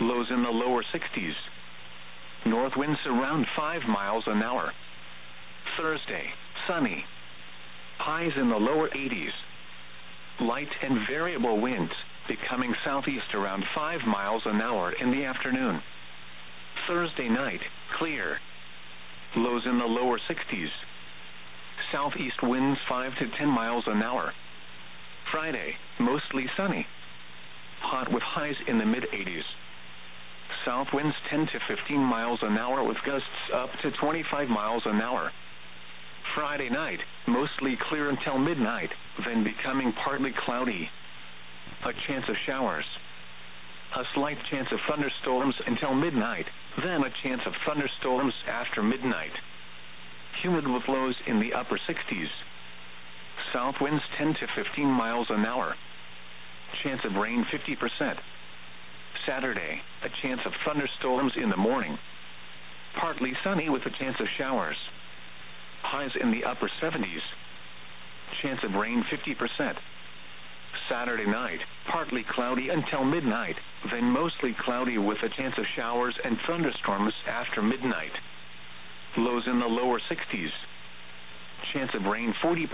Lows in the lower 60s. North winds around 5 miles an hour. Thursday, sunny. Highs in the lower 80s. Light and variable winds, becoming southeast around 5 miles an hour in the afternoon. Thursday night, clear. Lows in the lower 60s. Southeast winds 5 to 10 miles an hour. Friday, mostly sunny. Hot with highs in the mid-80s. South winds 10 to 15 miles an hour with gusts up to 25 miles an hour. Friday night, mostly clear until midnight, then becoming partly cloudy. A chance of showers. A slight chance of thunderstorms until midnight, then a chance of thunderstorms after midnight. Humid with lows in the upper 60s. South winds 10 to 15 miles an hour. Chance of rain 50%. Saturday, a chance of thunderstorms in the morning. Partly sunny with a chance of showers. Highs in the upper 70s. Chance of rain 50%. Saturday night, partly cloudy until midnight, then mostly cloudy with a chance of showers and thunderstorms after midnight. Lows in the lower 60s. Chance of rain 40%.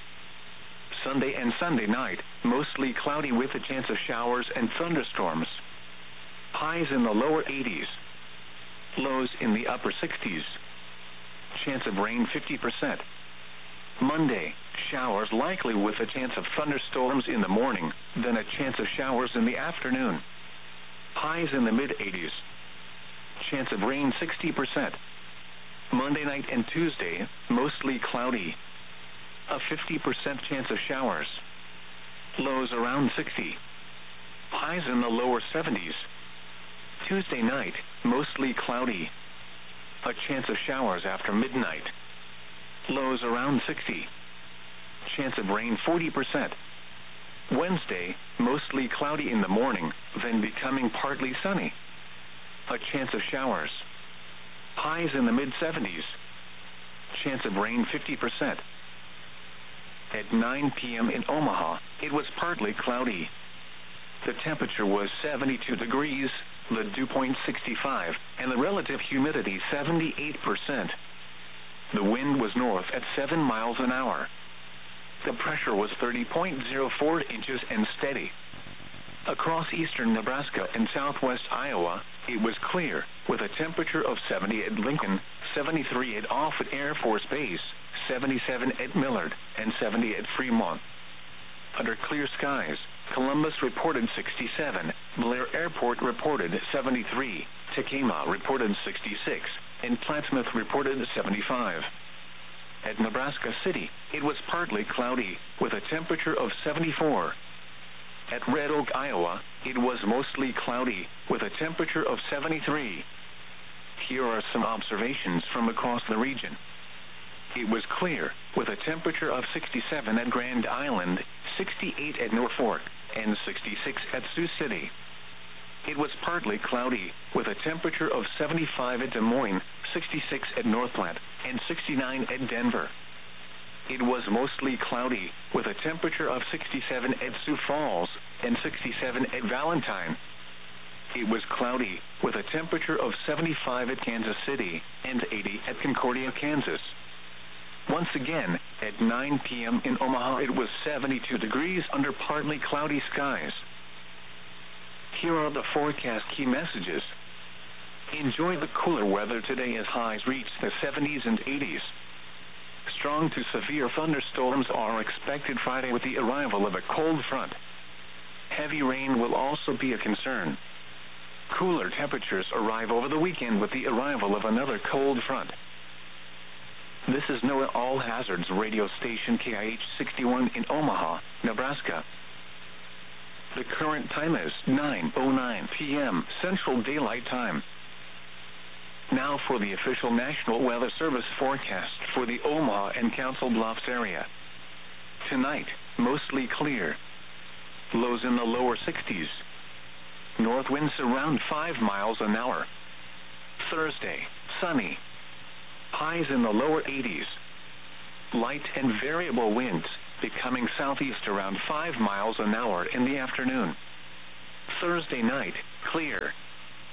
Sunday and Sunday night, mostly cloudy with a chance of showers and thunderstorms. Highs in the lower 80s. Lows in the upper 60s. Chance of rain 50%. Monday, showers likely with a chance of thunderstorms in the morning, then a chance of showers in the afternoon. Highs in the mid-80s. Chance of rain 60%. Monday night and Tuesday, mostly cloudy. A 50% chance of showers. Lows around 60. Highs in the lower 70s. Tuesday night, mostly cloudy. A chance of showers after midnight. Lows around 60. Chance of rain 40%. Wednesday, mostly cloudy in the morning, then becoming partly sunny. A chance of showers. Highs in the mid-70s. Chance of rain 50%. At 9 p.m. in Omaha, it was partly cloudy. The temperature was 72 degrees, the dew point 65, and the relative humidity 78%. The wind was north at 7 miles an hour. The pressure was 30.04 inches and steady. Across eastern Nebraska and southwest Iowa, it was clear, with a temperature of 70 at Lincoln, 73 at Offutt Air Force Base, 77 at Millard, and 70 at Fremont. Under clear skies, Columbus reported 67, Blair Airport reported 73, Tekamah reported 66, and Plattsmouth reported 75. At Nebraska City, it was partly cloudy, with a temperature of 74. At Red Oak, Iowa, it was mostly cloudy, with a temperature of 73. Here are some observations from across the region. It was clear, with a temperature of 67 at Grand Island, 68 at Norfolk, and 66 at Sioux City. It was partly cloudy, with a temperature of 75 at Des Moines, 66 at North Platte, and 69 at Denver. It was mostly cloudy, with a temperature of 67 at Sioux Falls, and 67 at Valentine. It was cloudy, with a temperature of 75 at Kansas City, and 80 at Concordia, Kansas. Once again, at 9 p.m. in Omaha, it was 72 degrees under partly cloudy skies. Here are the forecast key messages. Enjoy the cooler weather today as highs reach the 70s and 80s. Strong to severe thunderstorms are expected Friday with the arrival of a cold front. Heavy rain will also be a concern. Cooler temperatures arrive over the weekend with the arrival of another cold front. This is NOAA All Hazards radio station KIH 61 in Omaha, Nebraska. The current time is 9:09 p.m. Central Daylight Time. Now for the official National Weather Service forecast for the Omaha and Council Bluffs area. Tonight, mostly clear. Lows in the lower 60s. North winds around 5 miles an hour. Thursday, sunny. Highs in the lower 80s. Light and variable winds, becoming southeast around 5 miles an hour in the afternoon. Thursday night, clear.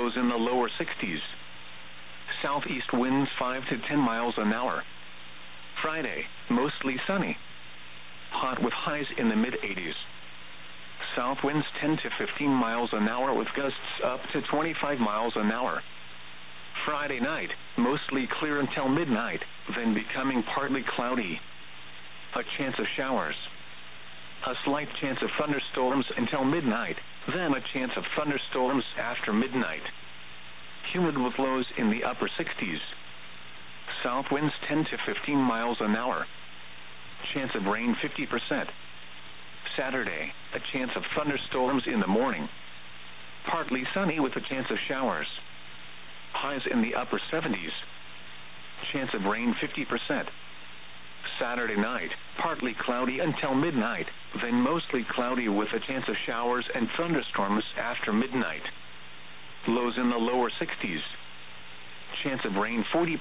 lows in the lower 60s. Southeast winds 5 to 10 miles an hour. Friday, mostly sunny. Hot with highs in the mid-80s. South winds 10 to 15 miles an hour with gusts up to 25 miles an hour. Friday night, mostly clear until midnight, then becoming partly cloudy. A chance of showers. A slight chance of thunderstorms until midnight, then a chance of thunderstorms after midnight. Humid with lows in the upper 60s. South winds 10 to 15 miles an hour. Chance of rain 50%. Saturday, a chance of thunderstorms in the morning. Partly sunny with a chance of showers. Highs in the upper 70s. Chance of rain 50%. Saturday night, partly cloudy until midnight, then mostly cloudy with a chance of showers and thunderstorms after midnight. Lows in the lower 60s. Chance of rain 40%.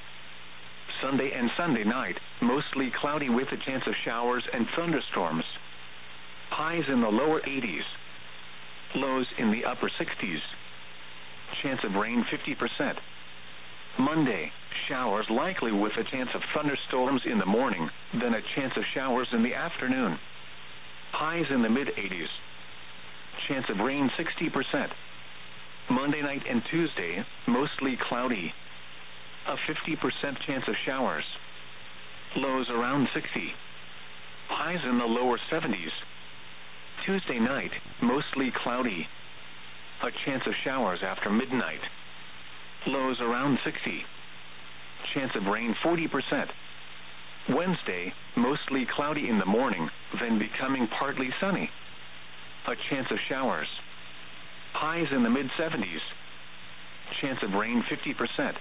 Sunday and Sunday night, mostly cloudy with a chance of showers and thunderstorms. Highs in the lower 80s. Lows in the upper 60s. Chance of rain 50%. Monday, showers likely with a chance of thunderstorms in the morning, then a chance of showers in the afternoon. Highs in the mid-80s. Chance of rain 60%. Monday night and Tuesday, mostly cloudy. A 50% chance of showers. Lows around 60. Highs in the lower 70s. Tuesday night, mostly cloudy. A chance of showers after midnight. Lows around 60. Chance of rain 40%. Wednesday, mostly cloudy in the morning, then becoming partly sunny. A chance of showers. Highs in the mid-70s. Chance of rain 50%.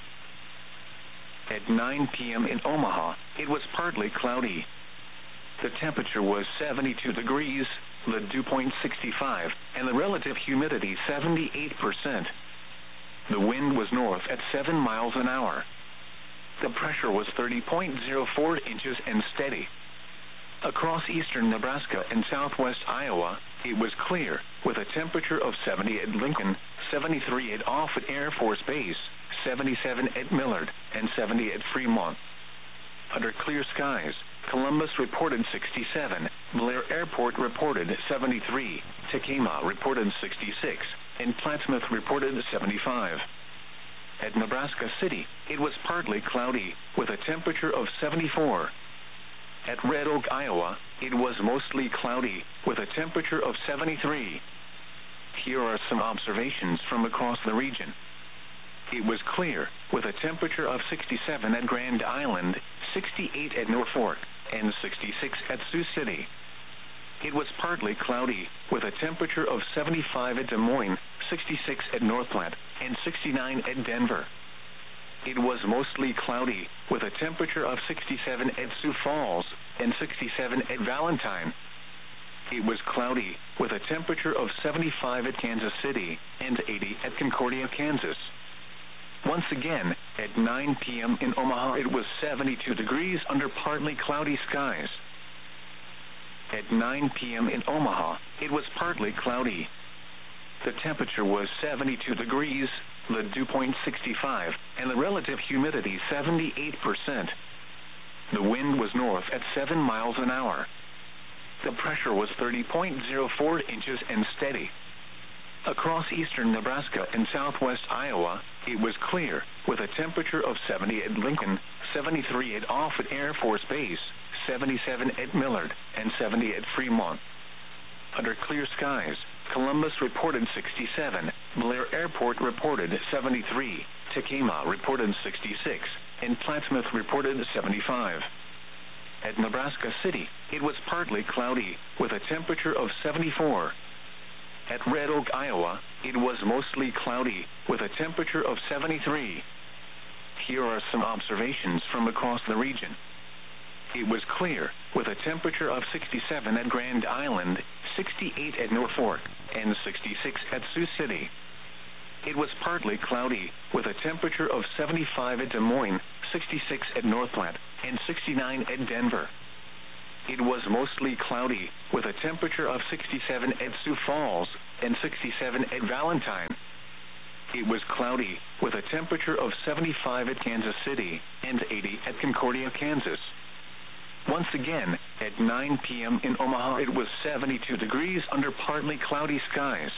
At 9 p.m. in Omaha, it was partly cloudy. The temperature was 72 degrees, the dew point 65, and the relative humidity 78%. The wind was north at 7 miles an hour. The pressure was 30.04 inches and steady. Across eastern Nebraska and southwest Iowa, it was clear, with a temperature of 70 at Lincoln, 73 at Offutt Air Force Base, 77 at Millard, and 70 at Fremont. Under clear skies, Columbus reported 67, Blair Airport reported 73, Tekamah reported 66, and Plattsmouth reported 75. At Nebraska City, it was partly cloudy, with a temperature of 74. At Red Oak, Iowa, it was mostly cloudy, with a temperature of 73. Here are some observations from across the region. It was clear, with a temperature of 67 at Grand Island, 68 at Norfolk, and 66 at Sioux City. It was partly cloudy, with a temperature of 75 at Des Moines, 66 at North Platte, and 69 at Denver. It was mostly cloudy, with a temperature of 67 at Sioux Falls, and 67 at Valentine. It was cloudy, with a temperature of 75 at Kansas City, and 80 at Concordia, Kansas. Once again, at 9 p.m. in Omaha, it was 72 degrees under partly cloudy skies. At 9 p.m. in Omaha, it was partly cloudy. The temperature was 72 degrees, the dew point 65, and the relative humidity 78%. The wind was north at 7 miles an hour. The pressure was 30.04 inches and steady. Across eastern Nebraska and southwest Iowa, it was clear, with a temperature of 70 at Lincoln, 73 at Offutt Air Force Base, 77 at Millard, and 70 at Fremont. Under clear skies, Columbus reported 67, Blair Airport reported 73, Tekamah reported 66, and Plattsmouth reported 75. At Nebraska City, it was partly cloudy, with a temperature of 74. At Red Oak, Iowa, it was mostly cloudy, with a temperature of 73. Here are some observations from across the region. It was clear, with a temperature of 67 at Grand Island, 68 at Norfolk, and 66 at Sioux City. It was partly cloudy, with a temperature of 75 at Des Moines, 66 at North Platte, and 69 at Denver. It was mostly cloudy, with a temperature of 67 at Sioux Falls, and 67 at Valentine. it was cloudy, with a temperature of 75 at Kansas City and 80 at Concordia, Kansas. Once again, at 9 p.m. in Omaha, it was 72 degrees under partly cloudy skies.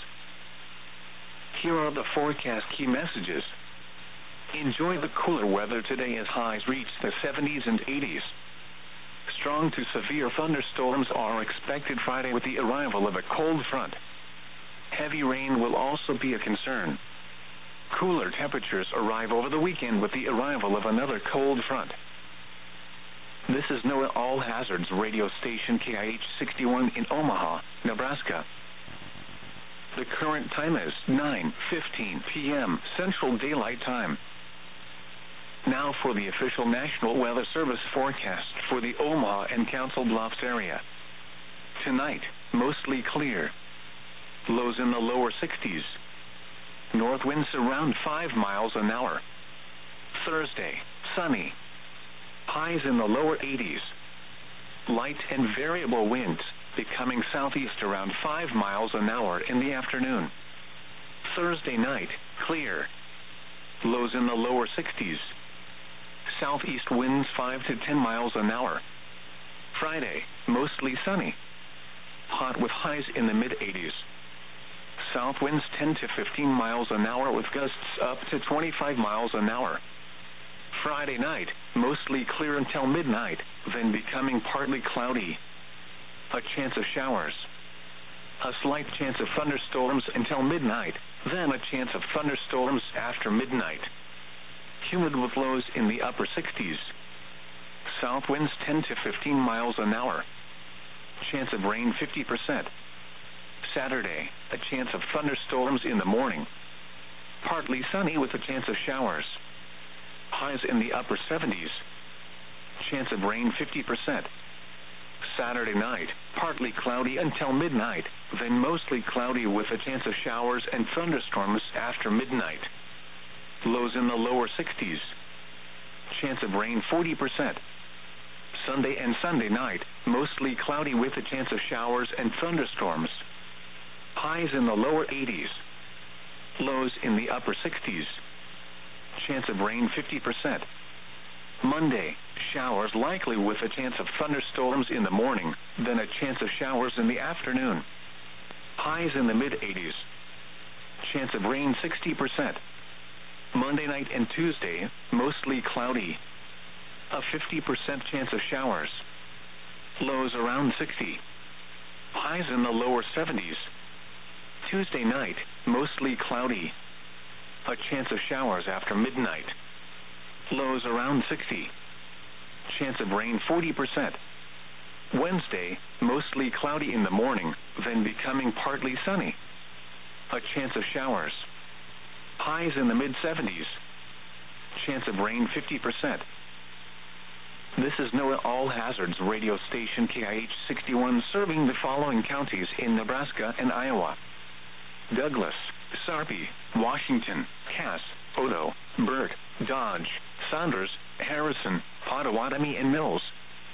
Here are the forecast key messages. Enjoy the cooler weather today as highs reach the 70s and 80s. Strong to severe thunderstorms are expected Friday with the arrival of a cold front. Heavy rain will also be a concern. Cooler temperatures arrive over the weekend with the arrival of another cold front. This is NOAA All Hazards radio station KIH 61 in Omaha, Nebraska. The current time is 9:15 p.m. Central Daylight Time. Now for the official National Weather Service forecast for the Omaha and Council Bluffs area. Tonight, mostly clear. Lows in the lower 60s. North winds around 5 miles an hour. Thursday, sunny. Highs in the lower 80s. Light and variable winds, becoming southeast around 5 miles an hour in the afternoon. Thursday night, clear. Lows in the lower 60s. Southeast winds 5 to 10 miles an hour. Friday, mostly sunny. Hot with highs in the mid-80s. South winds 10 to 15 miles an hour with gusts up to 25 miles an hour. Friday night, mostly clear until midnight, then becoming partly cloudy. A chance of showers. A slight chance of thunderstorms until midnight, then a chance of thunderstorms after midnight. Humid with lows in the upper 60s. South winds 10 to 15 miles an hour. Chance of rain 50%. Saturday, a chance of thunderstorms in the morning. Partly sunny with a chance of showers. Highs in the upper 70s. Chance of rain 50%. Saturday night, partly cloudy until midnight, then mostly cloudy with a chance of showers and thunderstorms after midnight. Lows in the lower 60s. Chance of rain 40%. Sunday and Sunday night, mostly cloudy with a chance of showers and thunderstorms. Highs in the lower 80s. Lows in the upper 60s. Chance of rain 50%. Monday, showers likely with a chance of thunderstorms in the morning, then a chance of showers in the afternoon. Highs in the mid-80s. Chance of rain 60%. Monday night and Tuesday, mostly cloudy. A 50% chance of showers. Lows around 60. Highs in the lower 70s. Tuesday night, mostly cloudy. A chance of showers after midnight. Lows around 60. Chance of rain 40%. Wednesday, mostly cloudy in the morning, then becoming partly sunny. A chance of showers. Highs in the mid-70s. Chance of rain 50%. This is NOAA All Hazards radio station KIH 61 serving the following counties in Nebraska and Iowa: Douglas, Sarpy, Washington, Cass, Odo, Burke, Dodge, Saunders, Harrison, Pottawatomie, and Mills.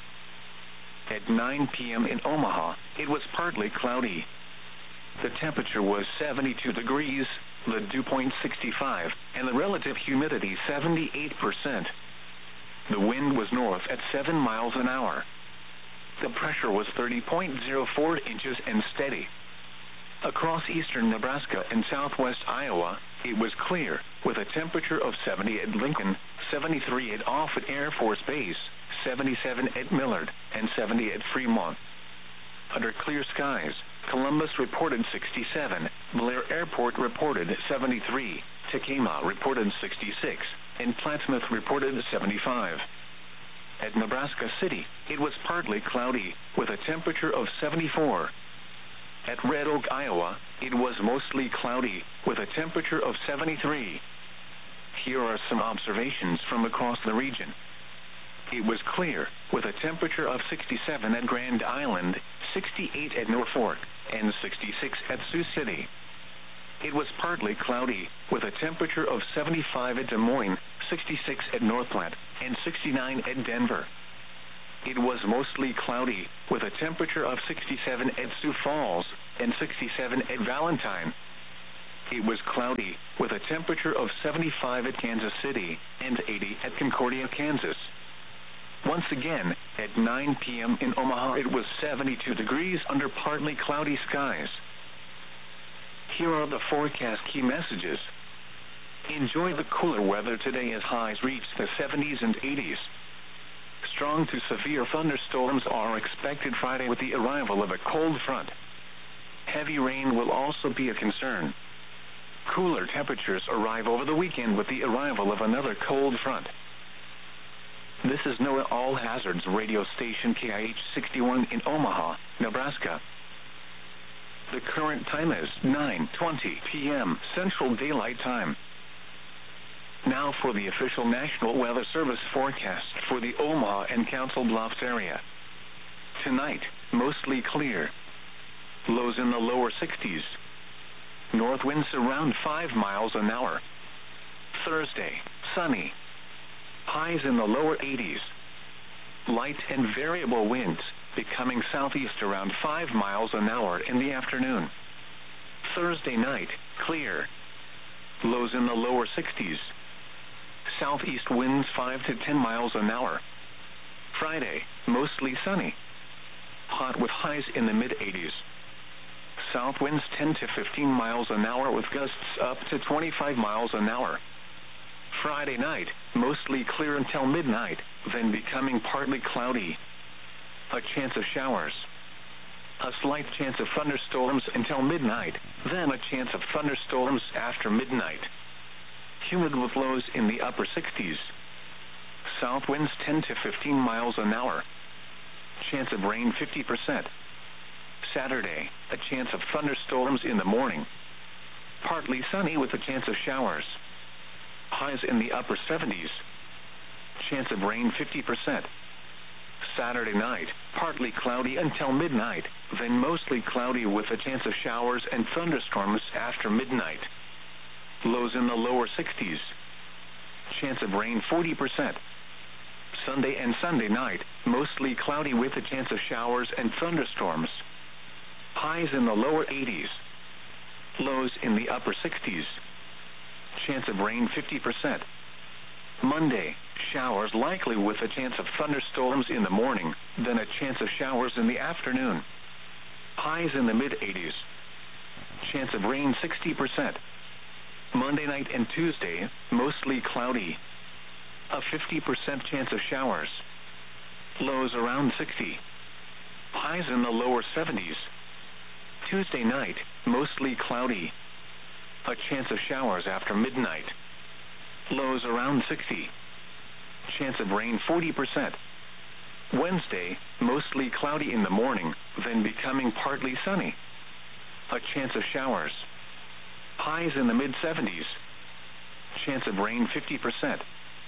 At 9 p.m. in Omaha, it was partly cloudy. The temperature was 72 degrees, the dew point 65, and the relative humidity 78%. The wind was north at 7 miles an hour. The pressure was 30.04 inches and steady. Across eastern Nebraska and southwest Iowa, it was clear, with a temperature of 70 at Lincoln, 73 at Offutt Air Force Base, 77 at Millard, and 70 at Fremont. Under clear skies, Columbus reported 67, Blair Airport reported 73, Tekamah reported 66, and Plattsmouth reported 75. At Nebraska City, it was partly cloudy, with a temperature of 74. At Red Oak, Iowa, it was mostly cloudy, with a temperature of 73. Here are some observations from across the region. It was clear, with a temperature of 67 at Grand Island, 68 at Norfolk, and 66 at Sioux City. It was partly cloudy, with a temperature of 75 at Des Moines, 66 at North Platte, and 69 at Denver. It was mostly cloudy, with a temperature of 67 at Sioux Falls and 67 at Valentine. it was cloudy, with a temperature of 75 at Kansas City and 80 at Concordia, Kansas. Once again, at 9 p.m. in Omaha, it was 72 degrees under partly cloudy skies. Here are the forecast key messages. Enjoy the cooler weather today as highs reach the 70s and 80s. Strong to severe thunderstorms are expected Friday with the arrival of a cold front. Heavy rain will also be a concern. Cooler temperatures arrive over the weekend with the arrival of another cold front. This is NOAA All Hazards radio station KIH 61 in Omaha, Nebraska. The current time is 9:20 p.m. Central Daylight Time. Now for the official National Weather Service forecast for the Omaha and Council Bluffs area. Tonight, mostly clear. Lows in the lower 60s. North winds around 5 miles an hour. Thursday, sunny. Highs in the lower 80s. Light and variable winds, becoming southeast around 5 miles an hour in the afternoon. Thursday night, clear. Lows in the lower 60s. Southeast winds 5 to 10 miles an hour. Friday, mostly sunny. Hot with highs in the mid-80s. South winds 10 to 15 miles an hour with gusts up to 25 miles an hour. Friday night, mostly clear until midnight, then becoming partly cloudy. A chance of showers. A slight chance of thunderstorms until midnight, then a chance of thunderstorms after midnight. Humid with lows in the upper 60s. South winds 10 to 15 miles an hour. Chance of rain 50%. Saturday, a chance of thunderstorms in the morning. Partly sunny with a chance of showers. Highs in the upper 70s. Chance of rain 50%. Saturday night, partly cloudy until midnight, then mostly cloudy with a chance of showers and thunderstorms after midnight. Lows in the lower 60s. Chance of rain 40%. Sunday and Sunday night, mostly cloudy with a chance of showers and thunderstorms. Highs in the lower 80s. Lows in the upper 60s. Chance of rain 50%. Monday, showers likely with a chance of thunderstorms in the morning, then a chance of showers in the afternoon. Highs in the mid-80s. Chance of rain 60%. Monday night and Tuesday, mostly cloudy. A 50% chance of showers. Lows around 60. Highs in the lower 70s. Tuesday night, mostly cloudy. A chance of showers after midnight. Lows around 60. Chance of rain 40%. Wednesday, mostly cloudy in the morning, then becoming partly sunny. A chance of showers. Highs in the mid-70s. Chance of rain 50%.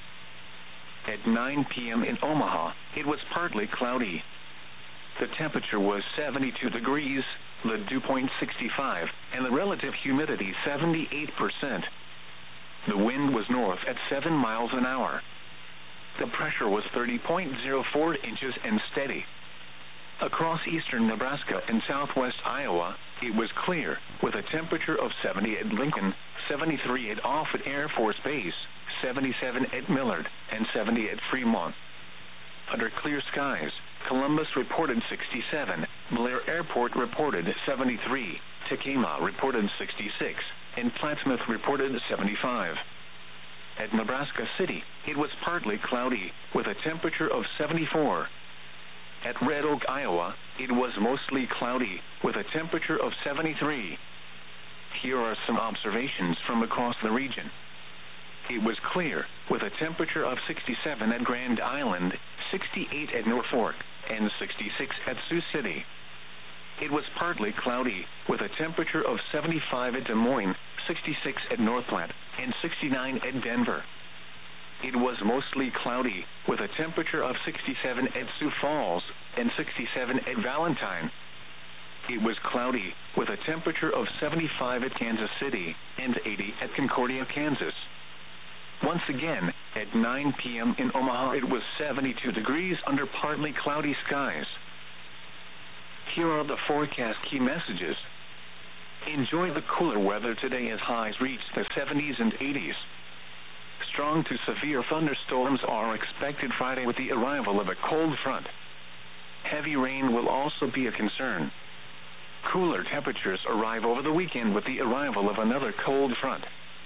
At 9 p.m. in Omaha, it was partly cloudy. The temperature was 72 degrees, the dew point 65, and the relative humidity 78%. The wind was north at 7 miles an hour. The pressure was 30.04 inches and steady. Across eastern Nebraska and southwest Iowa, it was clear, with a temperature of 70 at Lincoln, 73 at Offutt Air Force Base, 77 at Millard, and 70 at Fremont. Under clear skies, Columbus reported 67, Blair Airport reported 73, Tekamah reported 66, and Plattsmouth reported 75. At Nebraska City, it was partly cloudy, with a temperature of 74. At Red Oak, Iowa, it was mostly cloudy, with a temperature of 73. Here are some observations from across the region. It was clear, with a temperature of 67 at Grand Island, 68 at Norfolk, and 66 at Sioux City. It was partly cloudy, with a temperature of 75 at Des Moines, 66 at North Platte, and 69 at Denver. It was mostly cloudy, with a temperature of 67 at Sioux Falls, and 67 at Valentine. It was cloudy, with a temperature of 75 at Kansas City, and 80 at Concordia, Kansas. Once again, at 9 p.m. in Omaha, it was 72 degrees under partly cloudy skies. Here are the forecast key messages. Enjoy the cooler weather today as highs reach the 70s and 80s. Strong to severe thunderstorms are expected Friday with the arrival of a cold front. Heavy rain will also be a concern. Cooler temperatures arrive over the weekend with the arrival of another cold front.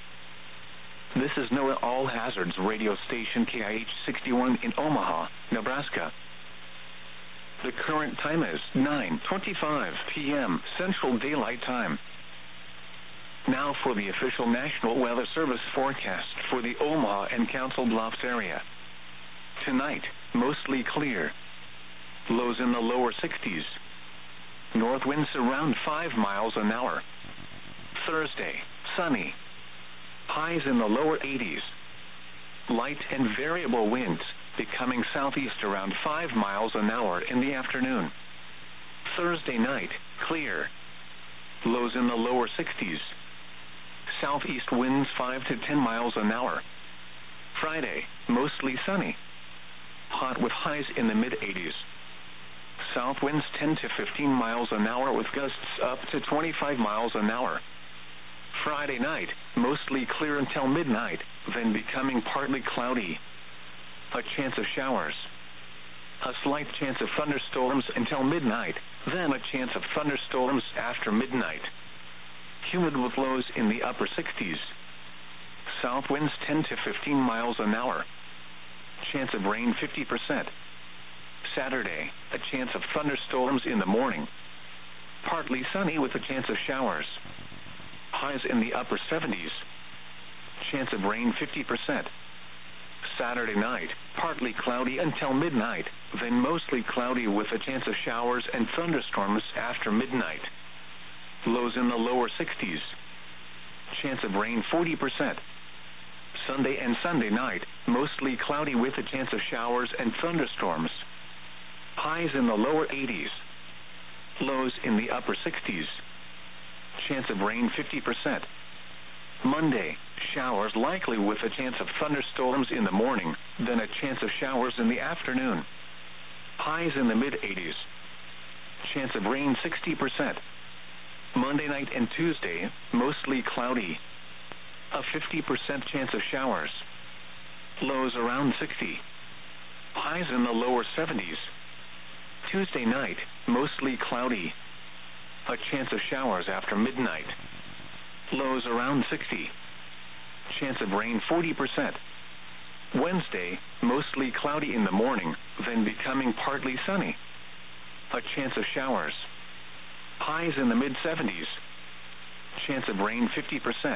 This is NOAA All Hazards radio station KIH 61 in Omaha, Nebraska. The current time is 9:25 p.m. Central Daylight Time. Now for the official National Weather Service forecast for the Omaha and Council Bluffs area. Tonight, mostly clear. Lows in the lower 60s. North winds around 5 miles an hour. Thursday, sunny. Highs in the lower 80s. Light and variable winds, becoming southeast around 5 miles an hour in the afternoon. Thursday night, clear. Lows in the lower 60s. Southeast winds 5 to 10 miles an hour. Friday, mostly sunny. Hot with highs in the mid-80s. South winds 10 to 15 miles an hour with gusts up to 25 miles an hour. Friday night, mostly clear until midnight, then becoming partly cloudy. A chance of showers. A slight chance of thunderstorms until midnight, then a chance of thunderstorms after midnight. Humid with lows in the upper 60s. South winds 10 to 15 miles an hour. Chance of rain 50%. Saturday, a chance of thunderstorms in the morning. Partly sunny with a chance of showers. Highs in the upper 70s. Chance of rain 50%. Saturday night, partly cloudy until midnight, then mostly cloudy with a chance of showers and thunderstorms after midnight. Lows in the lower 60s. Chance of rain 40%. Sunday and Sunday night, mostly cloudy with a chance of showers and thunderstorms. Highs in the lower 80s. Lows in the upper 60s. Chance of rain 50%. Monday, showers likely with a chance of thunderstorms in the morning, then a chance of showers in the afternoon. Highs in the mid-80s. Chance of rain 60%. Monday night and Tuesday, mostly cloudy. A 50% chance of showers. Lows around 60. Highs in the lower 70s. Tuesday night, mostly cloudy. A chance of showers after midnight. Lows around 60. Chance of rain 40%. Wednesday, mostly cloudy in the morning, then becoming partly sunny. A chance of showers. Highs in the mid-70s. Chance of rain 50%.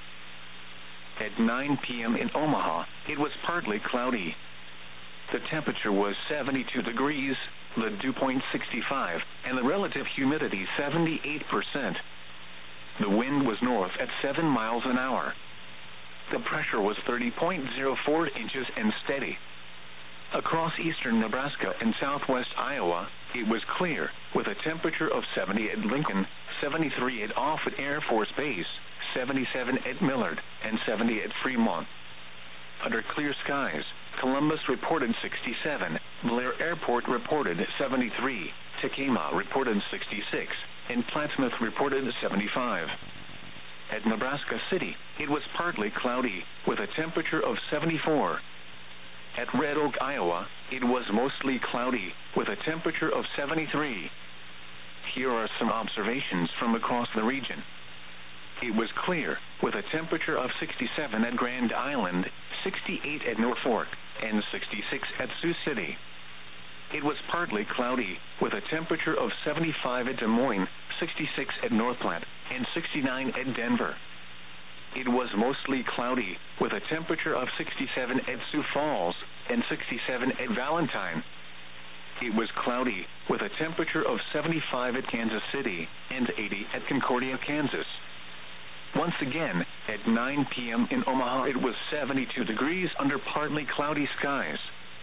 At 9 p.m. in Omaha, it was partly cloudy. The temperature was 72 degrees, the dew point 65, and the relative humidity 78%. The wind was north at 7 miles an hour. The pressure was 30.04 inches and steady. Across eastern Nebraska and southwest Iowa, it was clear, with a temperature of 70 at Lincoln, 73 at Offutt Air Force Base, 77 at Millard, and 70 at Fremont. Under clear skies, Columbus reported 67, Blair Airport reported 73, Tekamah reported 66, and Plattsmouth reported 75. At Nebraska City, it was partly cloudy, with a temperature of 74. At Red Oak, Iowa, it was mostly cloudy, with a temperature of 73. Here are some observations from across the region. It was clear, with a temperature of 67 at Grand Island, 68 at Norfolk, and 66 at Sioux City. It was partly cloudy, with a temperature of 75 at Des Moines, 66 at North Platte, and 69 at Denver. It was mostly cloudy, with a temperature of 67 at Sioux Falls, and 67 at Valentine. It was cloudy, with a temperature of 75 at Kansas City, and 80 at Concordia, Kansas. Once again, at 9 p.m. in Omaha, it was 72 degrees under partly cloudy skies.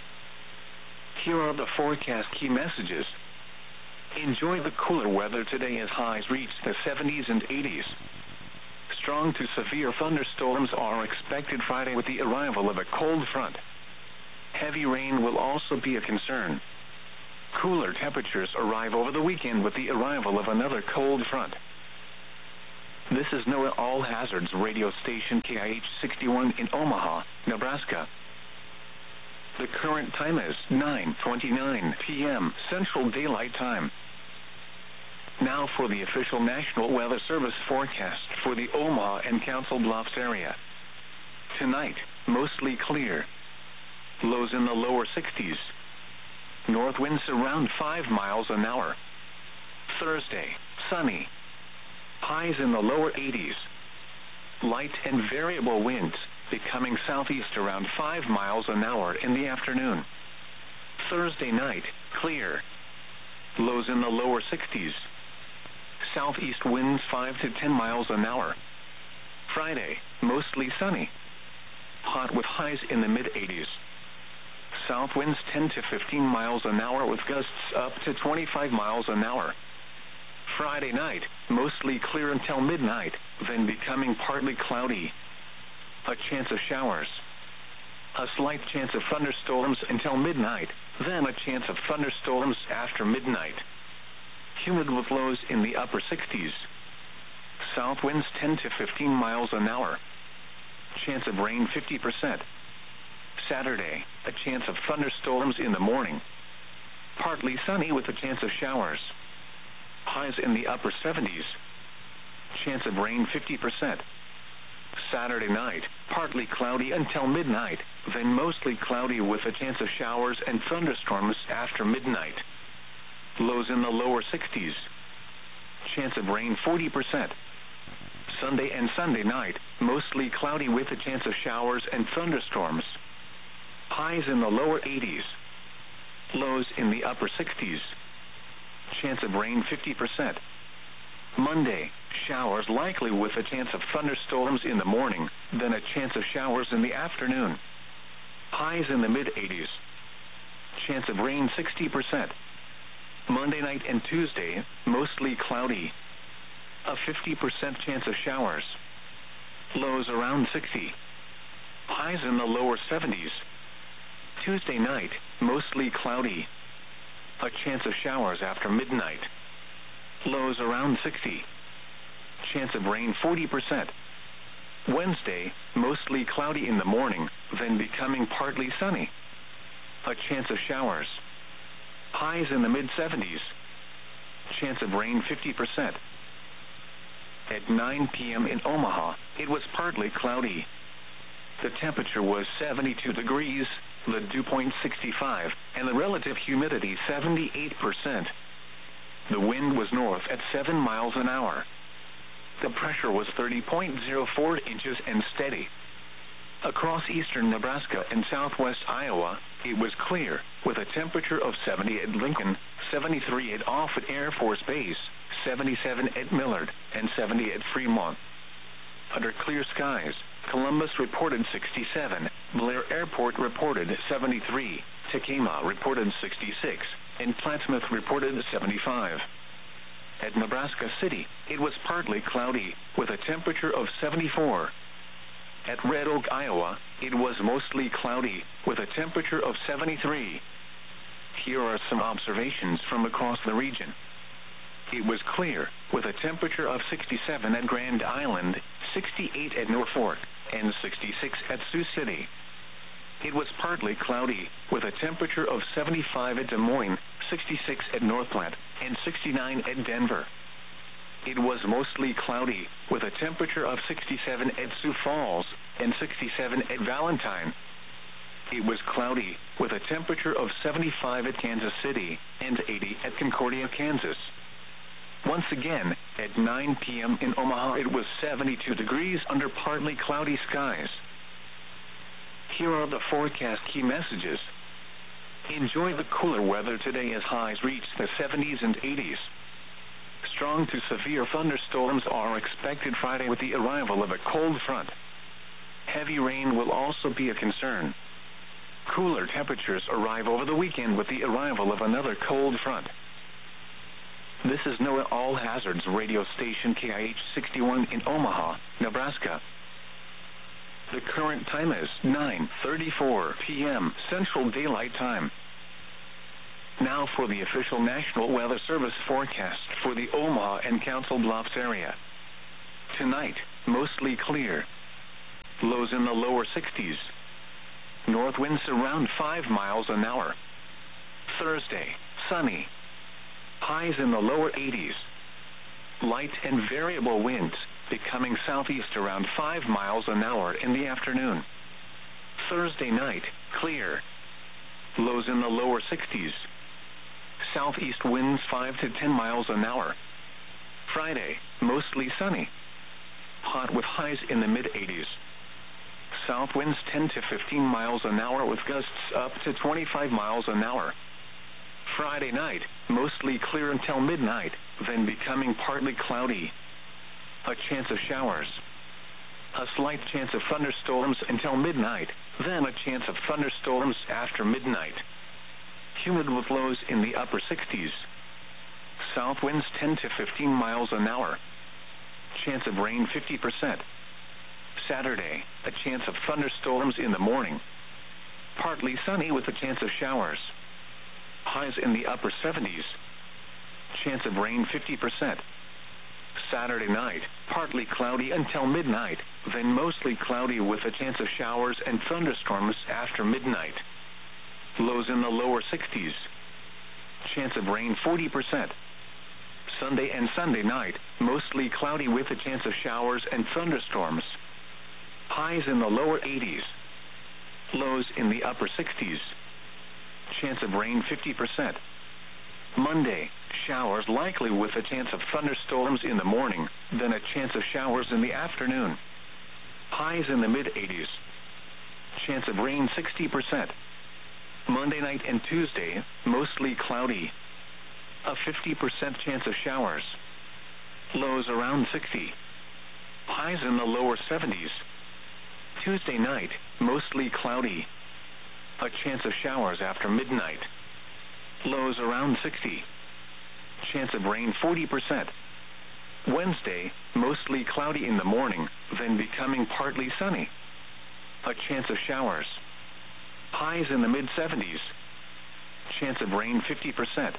Here are the forecast key messages. Enjoy the cooler weather today as highs reach the 70s and 80s. Strong to severe thunderstorms are expected Friday with the arrival of a cold front. Heavy rain will also be a concern. Cooler temperatures arrive over the weekend with the arrival of another cold front. This is NOAA All Hazards radio station KIH 61 in Omaha, Nebraska. The current time is 9:29 p.m. Central Daylight Time. Now for the official National Weather Service forecast for the Omaha and Council Bluffs area. Tonight, mostly clear. Lows in the lower 60s. North winds around 5 miles an hour. Thursday, sunny. Highs in the lower 80s. Light and variable winds, becoming southeast around 5 miles an hour in the afternoon. Thursday night, clear. Lows in the lower 60s. Southeast winds 5 to 10 miles an hour. Friday, mostly sunny. Hot with highs in the mid-80s. South winds 10 to 15 miles an hour with gusts up to 25 miles an hour. Friday night, mostly clear until midnight, then becoming partly cloudy. A chance of showers. A slight chance of thunderstorms until midnight, then a chance of thunderstorms after midnight. Humid with lows in the upper 60s. South winds 10 to 15 miles an hour. Chance of rain 50%. Saturday, a chance of thunderstorms in the morning. Partly sunny with a chance of showers. Highs in the upper 70s. Chance of rain 50%. Saturday night, partly cloudy until midnight, then mostly cloudy with a chance of showers and thunderstorms after midnight. Lows in the lower 60s. Chance of rain 40%. Sunday and Sunday night, mostly cloudy with a chance of showers and thunderstorms. Highs in the lower 80s. Lows in the upper 60s. Chance of rain 50%. Monday, showers likely with a chance of thunderstorms in the morning, then a chance of showers in the afternoon. Highs in the mid-80s. Chance of rain 60%. Monday night and Tuesday, mostly cloudy. A 50% chance of showers. Lows around 60. Highs in the lower 70s. Tuesday night, mostly cloudy. A chance of showers after midnight. Lows around 60. Chance of rain 40%. Wednesday, mostly cloudy in the morning, then becoming partly sunny. A chance of showers. Highs in the mid-70s. Chance of rain 50%. At 9 p.m. in Omaha, it was partly cloudy. The temperature was 72 degrees, the dew point 65, and the relative humidity 78%. The wind was north at 7 miles an hour. The pressure was 30.04 inches and steady. Across eastern Nebraska and southwest Iowa, it was clear, with a temperature of 70 at Lincoln, 73 at Offutt Air Force Base, 77 at Millard, and 70 at Fremont. Under clear skies, Columbus reported 67, Blair Airport reported 73, Tekamah reported 66, and Plattsmouth reported 75. At Nebraska City, it was partly cloudy, with a temperature of 74. At Red Oak, Iowa, it was mostly cloudy, with a temperature of 73. Here are some observations from across the region. It was clear, with a temperature of 67 at Grand Island, 68 at Norfolk, and 66 at Sioux City. It was partly cloudy, with a temperature of 75 at Des Moines, 66 at North Platte, and 69 at Denver. It was mostly cloudy, with a temperature of 67 at Sioux Falls, and 67 at Valentine. It was cloudy, with a temperature of 75 at Kansas City, and 80 at Concordia, Kansas. Once again, at 9 p.m. in Omaha, it was 72 degrees under partly cloudy skies. Here are the forecast key messages. Enjoy the cooler weather today as highs reach the 70s and 80s. Strong to severe thunderstorms are expected Friday with the arrival of a cold front. Heavy rain will also be a concern. Cooler temperatures arrive over the weekend with the arrival of another cold front. This is NOAA All Hazards radio station KIH 61 in Omaha, Nebraska. The current time is 9:34 p.m. Central Daylight Time. Now for the official National Weather Service forecast for the Omaha and Council Bluffs area. Tonight, mostly clear. Lows in the lower 60s. North winds around 5 miles an hour. Thursday, sunny. Highs in the lower 80s. Light and variable winds, becoming southeast around 5 miles an hour in the afternoon. Thursday night, clear. Lows in the lower 60s. Southeast winds 5 to 10 miles an hour. Friday, mostly sunny. Hot with highs in the mid-80s. South winds 10 to 15 miles an hour with gusts up to 25 miles an hour. Friday night, mostly clear until midnight, then becoming partly cloudy. A chance of showers. A slight chance of thunderstorms until midnight, then a chance of thunderstorms after midnight. Humid with lows in the upper 60s. South winds 10 to 15 miles an hour. Chance of rain 50%. Saturday, a chance of thunderstorms in the morning. Partly sunny with a chance of showers. Highs in the upper 70s. Chance of rain 50%. Saturday night, partly cloudy until midnight, then mostly cloudy with a chance of showers and thunderstorms after midnight. Lows in the lower 60s. Chance of rain 40%. Sunday and Sunday night, mostly cloudy with a chance of showers and thunderstorms. Highs in the lower 80s. Lows in the upper 60s. Chance of rain 50%. Monday, showers likely with a chance of thunderstorms in the morning, then a chance of showers in the afternoon. Highs in the mid-80s. Chance of rain 60%. Monday night and Tuesday, mostly cloudy. A 50% chance of showers. Lows around 60. Highs in the lower 70s. Tuesday night, mostly cloudy. A chance of showers after midnight. Lows around 60. Chance of rain 40%. Wednesday, mostly cloudy in the morning, then becoming partly sunny. A chance of showers. Highs in the mid-70s. Chance of rain 50%.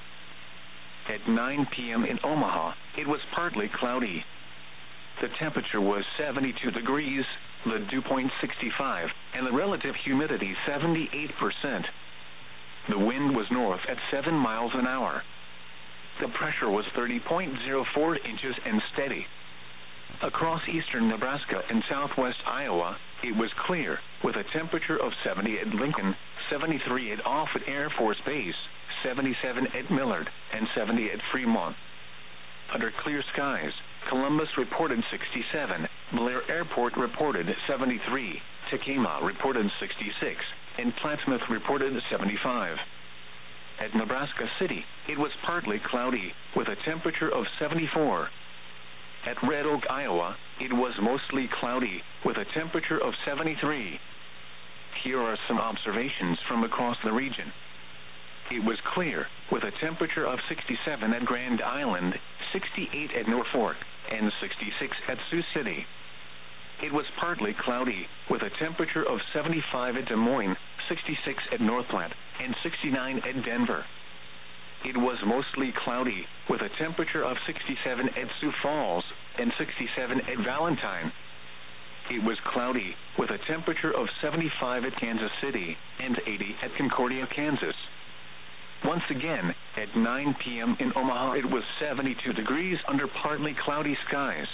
At 9 p.m. in Omaha, it was partly cloudy. The temperature was 72 degrees, the dew point 65, and the relative humidity 78%. The wind was north at 7 miles an hour. The pressure was 30.04 inches and steady. Across eastern Nebraska and southwest Iowa, it was clear, with a temperature of 70 at Lincoln, 73 at Offutt Air Force Base, 77 at Millard, and 70 at Fremont. Under clear skies, Columbus reported 67, Blair Airport reported 73, Tekamah reported 66, and Plattsmouth reported 75. At Nebraska City, it was partly cloudy, with a temperature of 74. At Red Oak, Iowa, it was mostly cloudy, with a temperature of 73. Here are some observations from across the region. It was clear, with a temperature of 67 at Grand Island, 68 at Norfolk, and 66 at Sioux City. It was partly cloudy, with a temperature of 75 at Des Moines, 66 at North Platte, and 69 at Denver. It was mostly cloudy, with a temperature of 67 at Sioux Falls, and 67 at Valentine. It was cloudy, with a temperature of 75 at Kansas City, and 80 at Concordia, Kansas. Once again, at 9 p.m. in Omaha, it was 72 degrees under partly cloudy skies.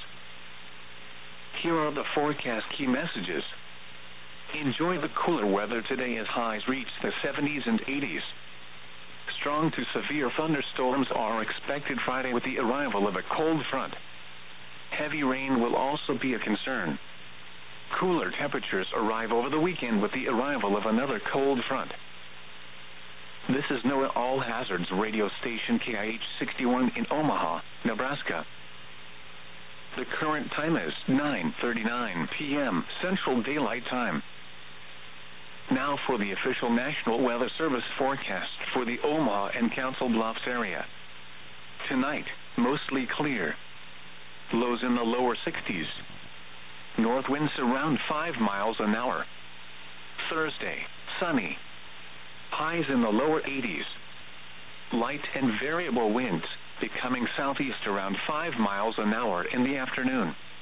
Here are the forecast key messages. Enjoy the cooler weather today as highs reach the 70s and 80s. Strong to severe thunderstorms are expected Friday with the arrival of a cold front. Heavy rain will also be a concern. Cooler temperatures arrive over the weekend with the arrival of another cold front. This is NOAA All Hazards radio station KIH 61 in Omaha, Nebraska. The current time is 9:39 p.m. Central Daylight Time. Now for the official National Weather Service forecast for the Omaha and Council Bluffs area. Tonight, mostly clear. Lows in the lower 60s. North winds around 5 miles an hour. Thursday, sunny. Highs in the lower 80s. Light and variable winds, becoming southeast around 5 miles an hour in the afternoon.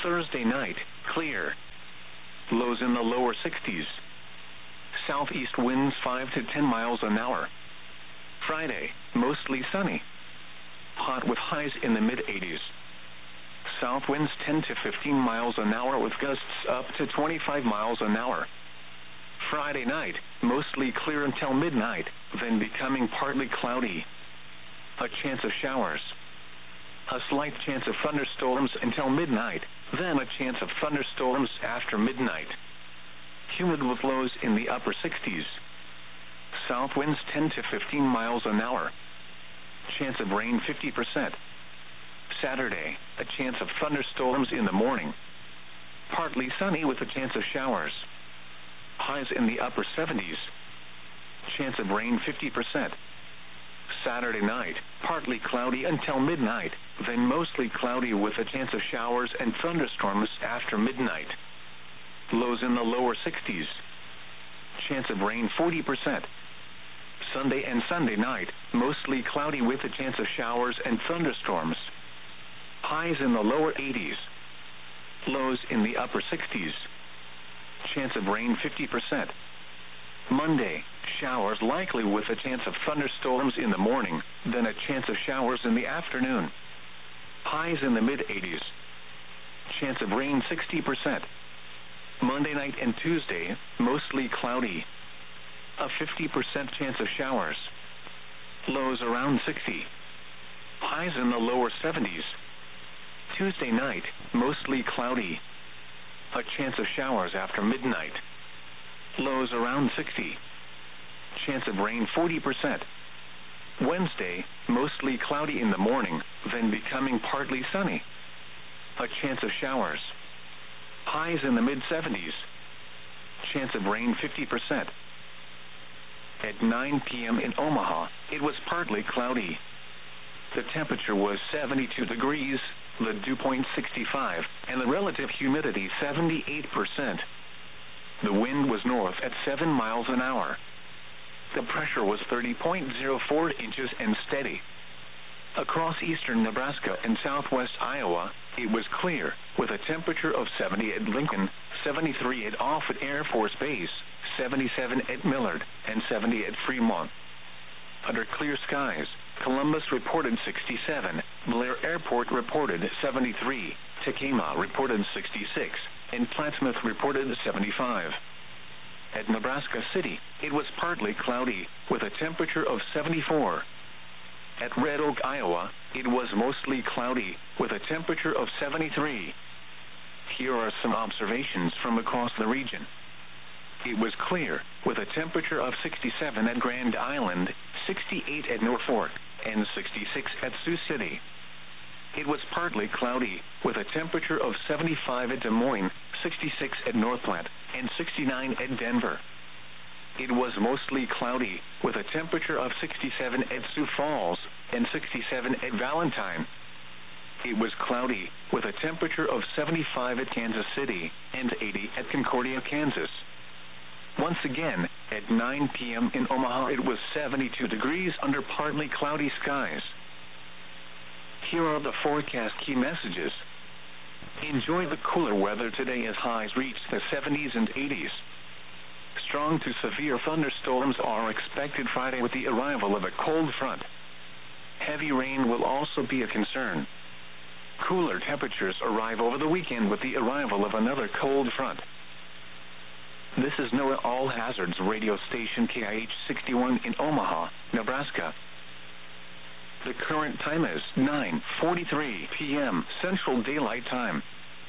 Thursday night, clear. Lows in the lower 60s. Southeast winds 5 to 10 miles an hour. Friday, mostly sunny. Hot with highs in the mid-80s. South winds 10 to 15 miles an hour with gusts up to 25 miles an hour. Friday night, mostly clear until midnight, then becoming partly cloudy. A chance of showers. A slight chance of thunderstorms until midnight, then a chance of thunderstorms after midnight. Humid with lows in the upper 60s. South winds 10 to 15 miles an hour. Chance of rain 50%. Saturday, a chance of thunderstorms in the morning. Partly sunny with a chance of showers. Highs in the upper 70s. Chance of rain 50%. Saturday night, partly cloudy until midnight, then mostly cloudy with a chance of showers and thunderstorms after midnight. Lows in the lower 60s. Chance of rain 40%. Sunday and Sunday night, mostly cloudy with a chance of showers and thunderstorms. Highs in the lower 80s. Lows in the upper 60s. Chance of rain 50%. Monday, showers likely with a chance of thunderstorms in the morning, then a chance of showers in the afternoon. Highs in the mid-80s. Chance of rain 60%. Monday night and Tuesday, mostly cloudy. A 50% chance of showers. Lows around 60. Highs in the lower 70s. Tuesday night, mostly cloudy. A chance of showers after midnight. Lows around 60. Chance of rain 40%. Wednesday, mostly cloudy in the morning, then becoming partly sunny. A chance of showers. Highs in the mid-70s. Chance of rain 50%. At 9 p.m. in Omaha, it was partly cloudy. The temperature was 72 degrees, the dew point 65, and the relative humidity 78%. The wind was north at 7 miles an hour. The pressure was 30.04 inches and steady. Across eastern Nebraska and southwest Iowa, it was clear, with a temperature of 70 at Lincoln, 73 at Offutt Air Force Base, 77 at Millard, and 70 at Fremont. Under clear skies, Columbus reported 67, Blair Airport reported 73, Tekamah reported 66, and Plattsmouth reported 75. At Nebraska City, it was partly cloudy, with a temperature of 74. At Red Oak, Iowa, it was mostly cloudy, with a temperature of 73. Here are some observations from across the region. It was clear, with a temperature of 67 at Grand Island, 68 at Norfolk, and 66 at Sioux City. It was partly cloudy, with a temperature of 75 at Des Moines, 66 at North Platte, and 69 at Denver. It was mostly cloudy, with a temperature of 67 at Sioux Falls, and 67 at Valentine. It was cloudy, with a temperature of 75 at Kansas City, and 80 at Concordia, Kansas. Once again, at 9 p.m. in Omaha, it was 72 degrees under partly cloudy skies. Here are the forecast key messages. Enjoy the cooler weather today as highs reach the 70s and 80s. Strong to severe thunderstorms are expected Friday with the arrival of a cold front. Heavy rain will also be a concern. Cooler temperatures arrive over the weekend with the arrival of another cold front. This is NOAA All Hazards radio station KIH-61 in Omaha, Nebraska. The current time is 9:43 p.m. Central Daylight Time.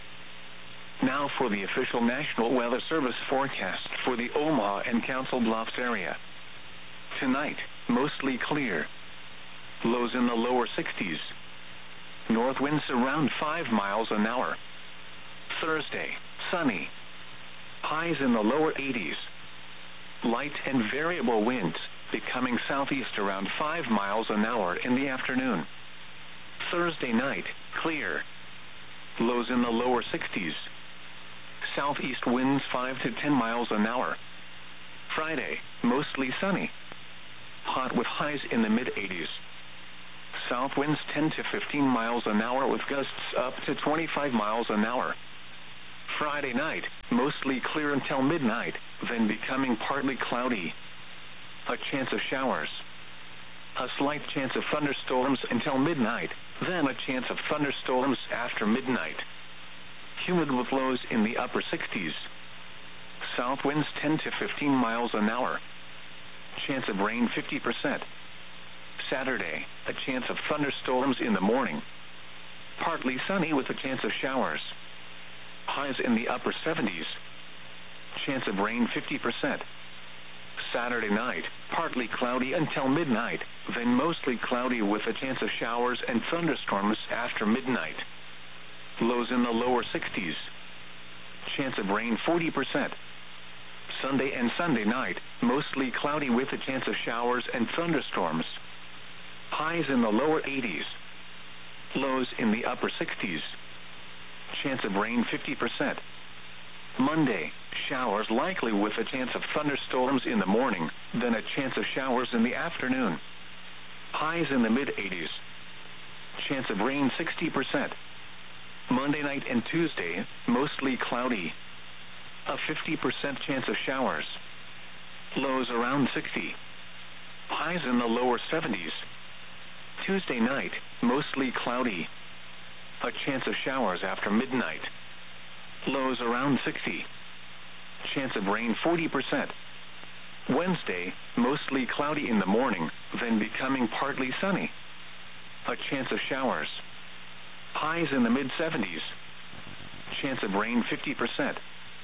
Now for the official National Weather Service forecast for the Omaha and Council Bluffs area. Tonight, mostly clear. Lows in the lower 60s. North winds around 5 miles an hour. Thursday, sunny. Highs in the lower 80s. Light and variable winds, becoming southeast around 5 miles an hour in the afternoon. Thursday night, clear. Lows in the lower 60s. Southeast winds 5 to 10 miles an hour. Friday, mostly sunny. Hot with highs in the mid-80s. South winds 10 to 15 miles an hour with gusts up to 25 miles an hour. Friday night, mostly clear until midnight, then becoming partly cloudy. A chance of showers. A slight chance of thunderstorms until midnight, then a chance of thunderstorms after midnight. Humid with lows in the upper 60s. South winds 10 to 15 miles an hour. Chance of rain 50%. Saturday, a chance of thunderstorms in the morning. Partly sunny with a chance of showers. Highs in the upper 70s. Chance of rain 50%. Saturday night, partly cloudy until midnight, then mostly cloudy with a chance of showers and thunderstorms after midnight. Lows in the lower 60s. Chance of rain 40%. Sunday and Sunday night, mostly cloudy with a chance of showers and thunderstorms. Highs in the lower 80s. Lows in the upper 60s. Chance of rain 50%. Monday, showers likely with a chance of thunderstorms in the morning, then a chance of showers in the afternoon. Highs in the mid-80s. Chance of rain 60%. Monday night and Tuesday, mostly cloudy. A 50% chance of showers. Lows around 60. Highs in the lower 70s. Tuesday night, mostly cloudy. A chance of showers after midnight. Lows around 60. Chance of rain 40%. Wednesday, mostly cloudy in the morning, then becoming partly sunny. A chance of showers. Highs in the mid-70s. Chance of rain 50%.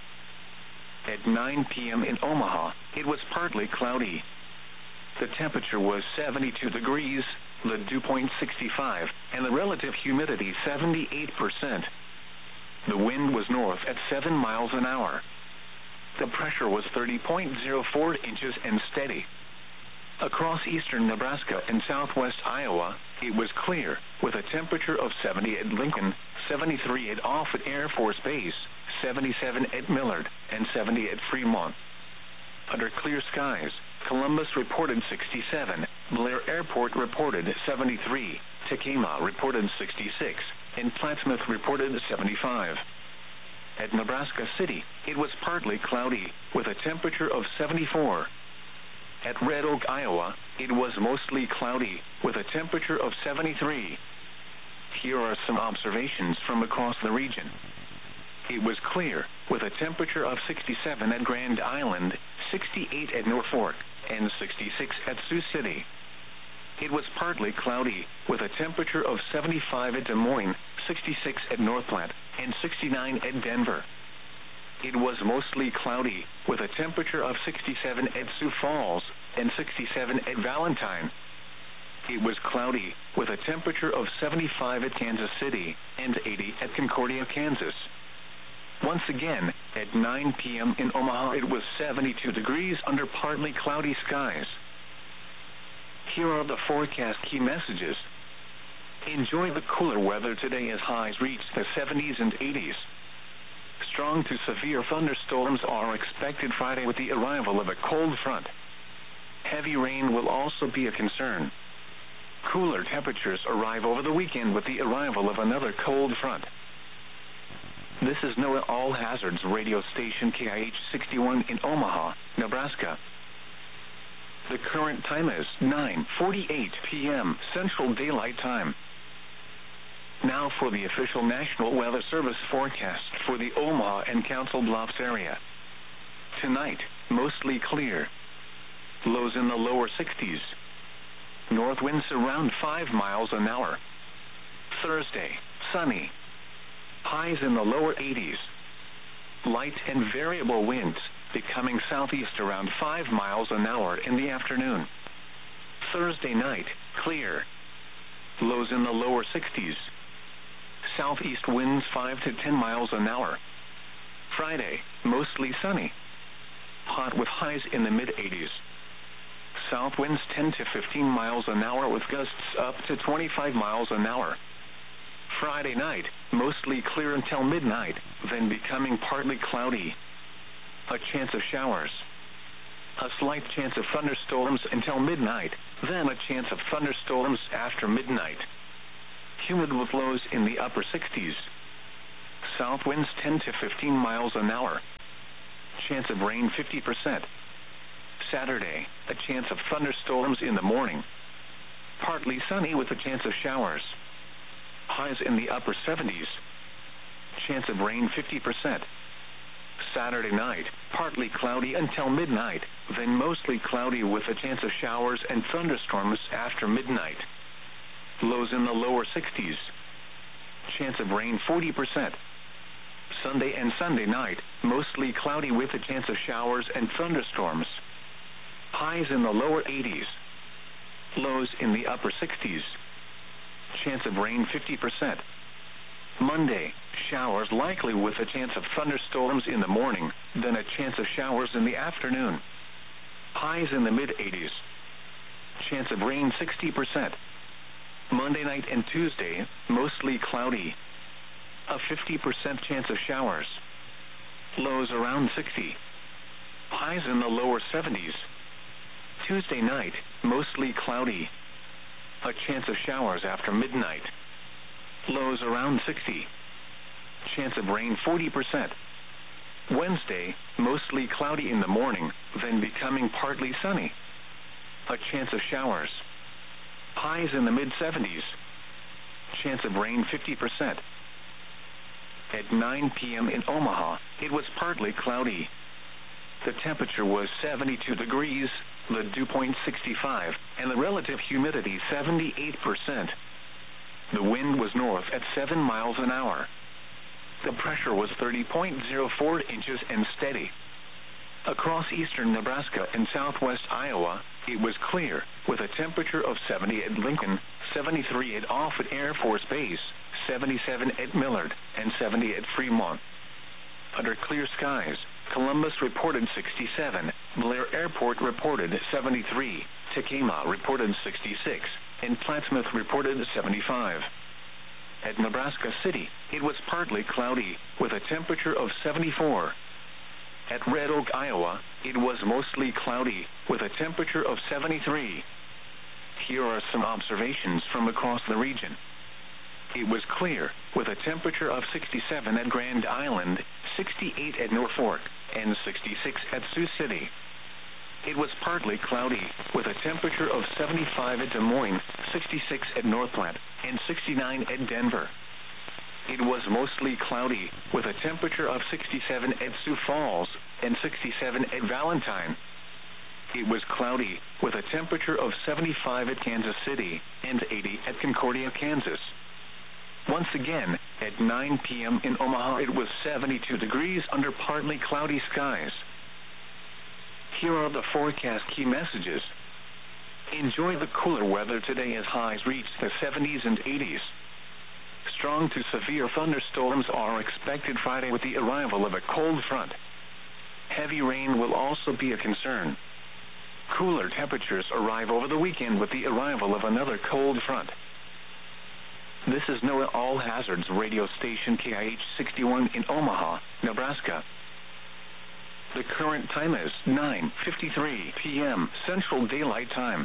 At 9 p.m. in Omaha, it was partly cloudy. The temperature was 72 degrees, the dew point 65, and the relative humidity 78%. The wind was north at 7 miles an hour. The pressure was 30.04 inches and steady. Across eastern Nebraska and southwest Iowa, it was clear, with a temperature of 70 at Lincoln, 73 at Offutt Air Force Base, 77 at Millard, and 70 at Fremont. Under clear skies, Columbus reported 67, Blair Airport reported 73, Tekamah reported 66, and Plattsmouth reported 75. At Nebraska City, it was partly cloudy, with a temperature of 74. At Red Oak, Iowa, it was mostly cloudy, with a temperature of 73. Here are some observations from across the region. It was clear, with a temperature of 67 at Grand Island, 68 at Norfolk, and 66 at Sioux City. It was partly cloudy, with a temperature of 75 at Des Moines, 66 at North Platte, and 69 at Denver. It was mostly cloudy, with a temperature of 67 at Sioux Falls, and 67 at Valentine. It was cloudy, with a temperature of 75 at Kansas City, and 80 at Concordia, Kansas. Once again, at 9 p.m. in Omaha, it was 72 degrees under partly cloudy skies. Here are the forecast key messages. Enjoy the cooler weather today as highs reach the 70s and 80s. Strong to severe thunderstorms are expected Friday with the arrival of a cold front. Heavy rain will also be a concern. Cooler temperatures arrive over the weekend with the arrival of another cold front. This is NOAA All Hazards radio station KIH 61 in Omaha, Nebraska. The current time is 9:48 p.m. Central Daylight Time. Now for the official National Weather Service forecast for the Omaha and Council Bluffs area. Tonight, mostly clear. Lows in the lower 60s. North winds around 5 miles an hour. Thursday, sunny. Highs in the lower 80s. Light and variable winds, becoming southeast around 5 miles an hour in the afternoon. Thursday night, clear. Lows in the lower 60s. Southeast winds 5 to 10 miles an hour. Friday, mostly sunny. Hot with highs in the mid-80s. South winds 10 to 15 miles an hour with gusts up to 25 miles an hour. Friday night, mostly clear until midnight, then becoming partly cloudy. A chance of showers. A slight chance of thunderstorms until midnight, then a chance of thunderstorms after midnight. Humid with lows in the upper 60s. South winds 10 to 15 miles an hour. Chance of rain 50%. Saturday, a chance of thunderstorms in the morning. Partly sunny with a chance of showers. Highs in the upper 70s. Chance of rain 50%. Saturday night, partly cloudy until midnight, then mostly cloudy with a chance of showers and thunderstorms after midnight. Lows in the lower 60s. Chance of rain 40%. Sunday and Sunday night, mostly cloudy with a chance of showers and thunderstorms. Highs in the lower 80s. Lows in the upper 60s. Chance of rain 50%. Monday, showers likely with a chance of thunderstorms in the morning, then a chance of showers in the afternoon. Highs in the mid-80s. Chance of rain 60%. Monday night and Tuesday, mostly cloudy. A 50% chance of showers. Lows around 60. Highs in the lower 70s. Tuesday night, mostly cloudy. A chance of showers after midnight. Lows around 60. Chance of rain 40%. Wednesday, mostly cloudy in the morning, then becoming partly sunny. A chance of showers. Highs in the mid-70s. Chance of rain 50%. At 9 p.m. in Omaha, it was partly cloudy. The temperature was 72 degrees, the dew point 65, and the relative humidity 78%. The wind was north at 7 miles an hour. The pressure was 30.04 inches and steady. Across eastern Nebraska and southwest Iowa, it was clear, with a temperature of 70 at Lincoln, 73 at Offutt Air Force Base, 77 at Millard, and 70 at Fremont. Under clear skies, Columbus reported 67, Blair Airport reported 73, Tacoma reported 66, and Plattsmouth reported 75. At Nebraska City, it was partly cloudy, with a temperature of 74. At Red Oak, Iowa, it was mostly cloudy, with a temperature of 73. Here are some observations from across the region. It was clear, with a temperature of 67 at Grand Island, 68 at Norfolk, and 66 at Sioux City. It was partly cloudy, with a temperature of 75 at Des Moines, 66 at North Platte, and 69 at Denver. It was mostly cloudy, with a temperature of 67 at Sioux Falls, and 67 at Valentine. It was cloudy, with a temperature of 75 at Kansas City, and 80 at Concordia, Kansas. Once again, at 9 p.m. in Omaha, it was 72 degrees under partly cloudy skies. Here are the forecast key messages. Enjoy the cooler weather today as highs reach the 70s and 80s. Strong to severe thunderstorms are expected Friday with the arrival of a cold front. Heavy rain will also be a concern. Cooler temperatures arrive over the weekend with the arrival of another cold front. This is NOAA All Hazards radio station KIH 61 in Omaha, Nebraska. The current time is 9:53 p.m. Central Daylight Time.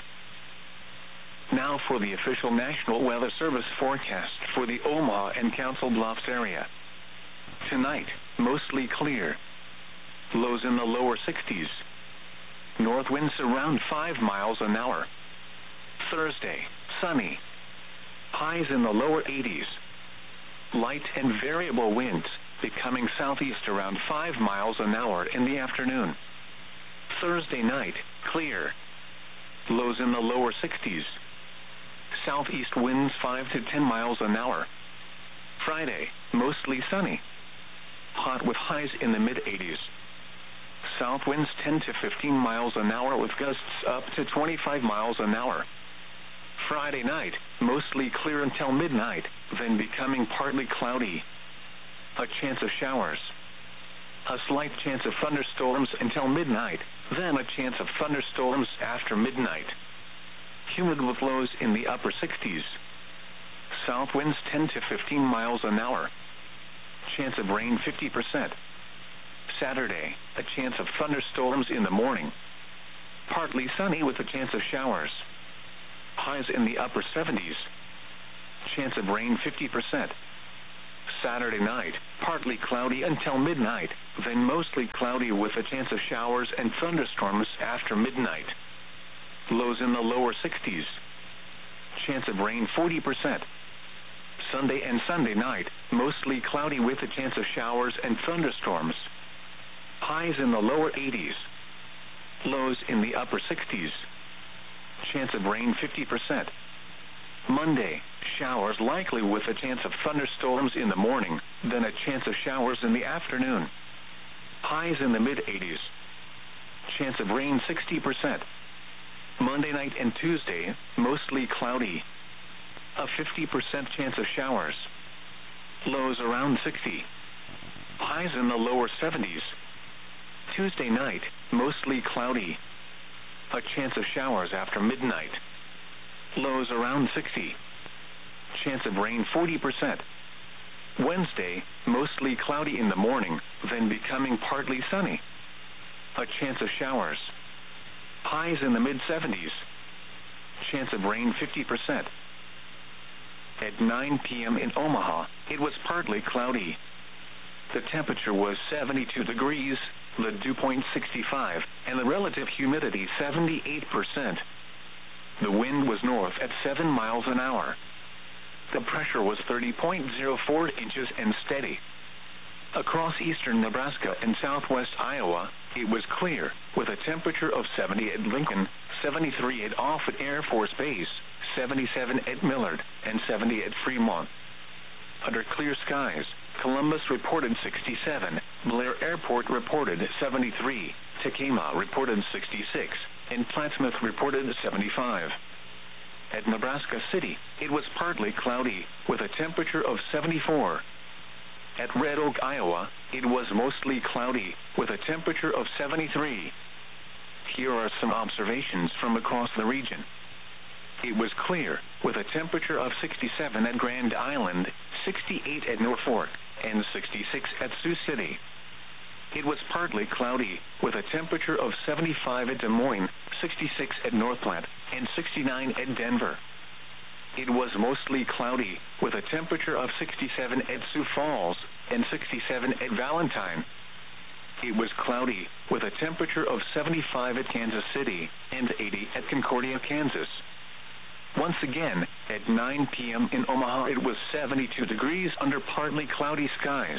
Now for the official National Weather Service forecast for the Omaha and Council Bluffs area. Tonight, mostly clear. Lows in the lower 60s. North winds around 5 miles an hour. Thursday, sunny. Highs in the lower 80s. Light and variable winds, becoming southeast around 5 miles an hour in the afternoon. Thursday night, clear. Lows in the lower 60s. Southeast winds 5 to 10 miles an hour. Friday, mostly sunny. Hot with highs in the mid-80s. South winds 10 to 15 miles an hour with gusts up to 25 miles an hour. Friday night, mostly clear until midnight, then becoming partly cloudy. A chance of showers. A slight chance of thunderstorms until midnight, then a chance of thunderstorms after midnight. Humid with lows in the upper 60s. South winds 10 to 15 miles an hour. Chance of rain 50%. Saturday, a chance of thunderstorms in the morning. partly sunny with a chance of showers. Highs in the upper 70s. Chance of rain 50%. Saturday night, partly cloudy until midnight, then mostly cloudy with a chance of showers and thunderstorms after midnight. Lows in the lower 60s. Chance of rain 40%. Sunday and Sunday night, mostly cloudy with a chance of showers and thunderstorms. Highs in the lower 80s. Lows in the upper 60s. Chance of rain 50%. Monday, showers likely with a chance of thunderstorms in the morning, then a chance of showers in the afternoon. Highs in the mid-80s. Chance of rain 60%. Monday night and Tuesday, mostly cloudy. A 50% chance of showers. Lows around 60. Highs in the lower 70s. Tuesday night, mostly cloudy. A chance of showers after midnight. Lows around 60. Chance of rain 40%. Wednesday, mostly cloudy in the morning, then becoming partly sunny. A chance of showers. Highs in the mid-70s. Chance of rain 50%. At 9 p.m. in Omaha, it was partly cloudy. The temperature was 72 degrees, the dew point 65, and the relative humidity 78%. The wind was north at 7 miles an hour. The pressure was 30.04 inches and steady. Across eastern Nebraska and southwest Iowa, it was clear, with a temperature of 70 at Lincoln, 73 at Offutt Air Force Base, 77 at Millard, and 70 at Fremont. Under clear skies, Columbus reported 67, Blair Airport reported 73, Tekamah reported 66, and Plattsmouth reported 75. At Nebraska City, it was partly cloudy, with a temperature of 74. At Red Oak, Iowa, it was mostly cloudy, with a temperature of 73. Here are some observations from across the region. It was clear, with a temperature of 67 at Grand Island, 68 at Norfolk, and 66 at Sioux City. It was partly cloudy, with a temperature of 75 at Des Moines, 66 at North Platte, and 69 at Denver. It was mostly cloudy, with a temperature of 67 at Sioux Falls, and 67 at Valentine. It was cloudy, with a temperature of 75 at Kansas City, and 80 at Concordia, Kansas. Once again, at 9 p.m. in Omaha, it was 72 degrees under partly cloudy skies.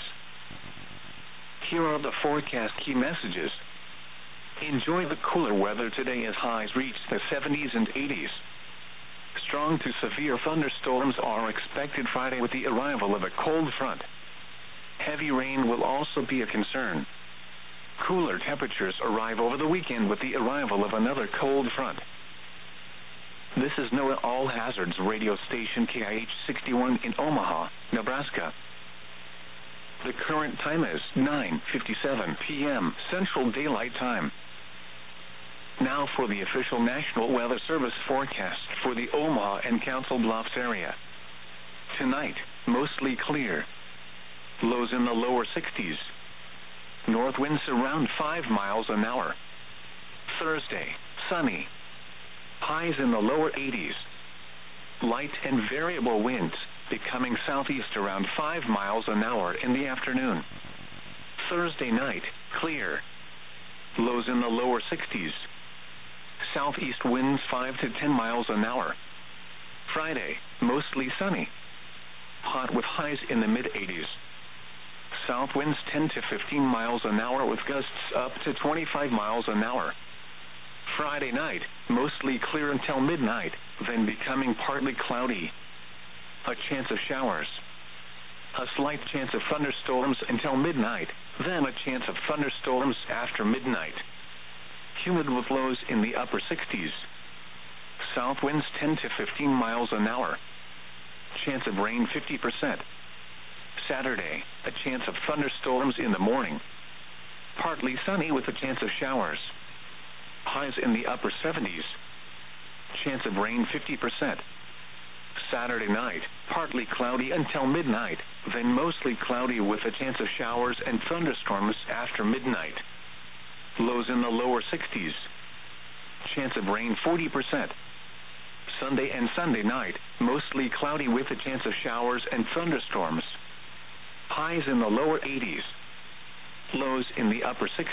Here are the forecast key messages. Enjoy the cooler weather today as highs reach the 70s and 80s. Strong to severe thunderstorms are expected Friday with the arrival of a cold front. Heavy rain will also be a concern. Cooler temperatures arrive over the weekend with the arrival of another cold front. This is NOAA All Hazards radio station KIH 61 in Omaha, Nebraska. The current time is 9:57 p.m. Central Daylight Time. Now for the official National Weather Service forecast for the Omaha and Council Bluffs area. Tonight, mostly clear. Lows in the lower 60s. North winds around 5 miles an hour. Thursday, sunny. Highs in the lower 80s. Light and variable winds, becoming southeast around 5 miles an hour in the afternoon. Thursday night, clear. Lows in the lower 60s. Southeast winds 5 to 10 miles an hour. Friday, mostly sunny. Hot with highs in the mid-80s. South winds 10 to 15 miles an hour with gusts up to 25 miles an hour. Friday night, mostly clear until midnight, then becoming partly cloudy. A chance of showers. A slight chance of thunderstorms until midnight, then a chance of thunderstorms after midnight. Humid with lows in the upper 60s. South winds 10 to 15 miles an hour. Chance of rain 50%. Saturday, a chance of thunderstorms in the morning. Partly sunny with a chance of showers. Highs in the upper 70s. Chance of rain 50%. Saturday night, partly cloudy until midnight, then mostly cloudy with a chance of showers and thunderstorms after midnight. Lows in the lower 60s. chance of rain 40%. Sunday and Sunday night, mostly cloudy with a chance of showers and thunderstorms. Highs in the lower 80s. Lows in the upper 60s.